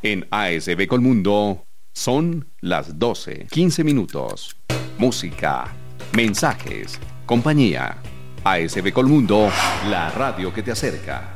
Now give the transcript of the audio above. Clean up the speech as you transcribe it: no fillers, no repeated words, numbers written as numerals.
En ASB Colmundo son las 12:15 minutos. Música, mensajes, compañía. ASB Colmundo, la radio que te acerca.